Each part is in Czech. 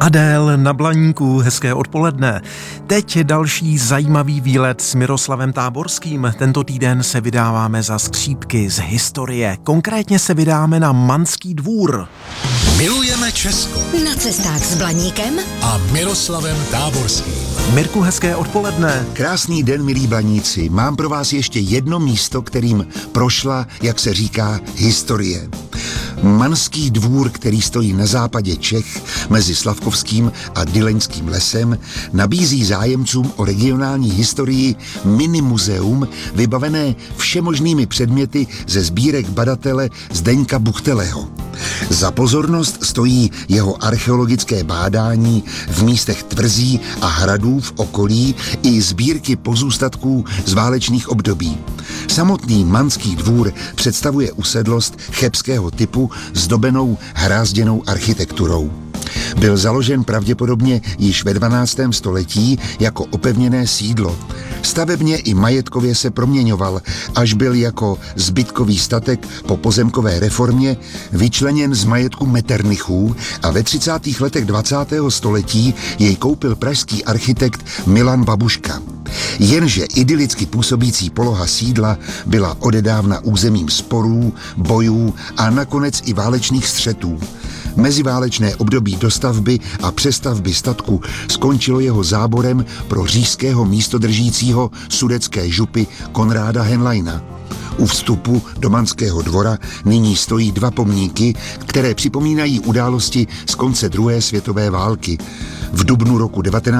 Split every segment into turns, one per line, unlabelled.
Adél na Blaníku, hezké odpoledne. Teď je další zajímavý výlet s Miroslavem Táborským. Tento týden se vydáváme za skřípky z historie. Konkrétně se vydáme na Manský dvůr.
Milujeme Česko.
Na cestách s Blaníkem
A Miroslavem Táborským.
Mirku, hezké odpoledne.
Krásný den, milí Blaníci. Mám pro vás ještě jedno místo, kterým prošla, jak se říká, historie. Manský dvůr, který stojí na západě Čech mezi Slavkovským a Dyleňským lesem, nabízí zájemcům o regionální historii minimuzeum vybavené všemožnými předměty ze sbírek badatele Zdeňka Buchtelého. Za pozornost stojí jeho archeologické bádání v místech tvrzí a hradů v okolí i sbírky pozůstatků z válečných období. Samotný Manský dvůr představuje usedlost chebského typu zdobenou hrázděnou architekturou. Byl založen pravděpodobně již ve 12. století jako opevněné sídlo. Stavebně i majetkově se proměňoval, až byl jako zbytkový statek po pozemkové reformě vyčleněn z majetku Metternichů a ve 30. letech 20. století jej koupil pražský architekt Milan Babuška. Jenže idylicky působící poloha sídla byla odedávna územím sporů, bojů a nakonec i válečných střetů. Meziválečné období dostavby a přestavby statku skončilo jeho záborem pro říšského místodržícího sudetské župy Konráda Henleina. U vstupu do Manského dvora nyní stojí dva pomníky, které připomínají události z konce druhé světové války. V dubnu roku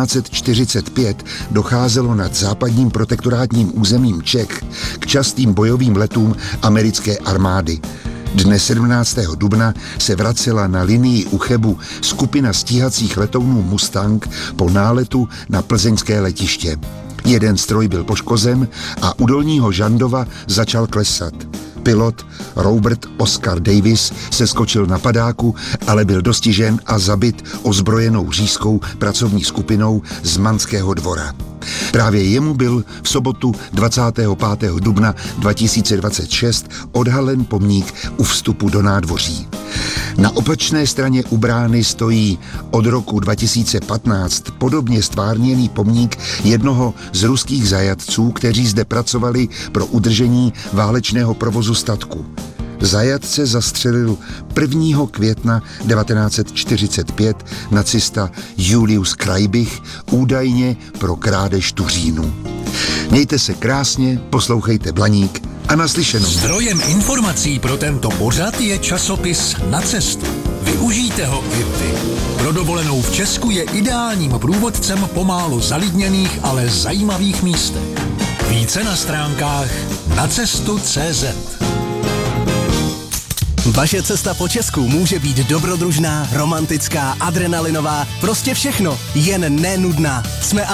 1945 docházelo nad západním protektorátním územím Čech k častým bojovým letům americké armády. Dne 17. dubna se vracela na linii u Chebu skupina stíhacích letounů Mustang po náletu na plzeňské letiště. Jeden stroj byl poškozen a u Dolního Žandova začal klesat. Pilot Robert Oscar Davis se skočil na padáku, ale byl dostižen a zabit ozbrojenou říšskou pracovní skupinou z Manského dvora. Právě jemu byl v sobotu 25. dubna 2026 odhalen pomník u vstupu do nádvoří. Na opačné straně u brány stojí od roku 2015 podobně stvárněný pomník jednoho z ruských zajatců, kteří zde pracovali pro udržení válečného provozu statku. Zajatce zastřelil 1. května 1945 nacista Julius Kreibich údajně pro krádež tuřínu. Mějte se krásně, poslouchejte Blaník a naslyšenou.
Zdrojem informací pro tento pořad je časopis Na cestu. Využijte ho i vy. Pro dovolenou v Česku je ideálním průvodcem po málo zalidněných, ale zajímavých místech. Více na stránkách nacestu.cz.
Vaše cesta po Česku může být dobrodružná, romantická, adrenalinová, prostě všechno, jen nenudná. Jsme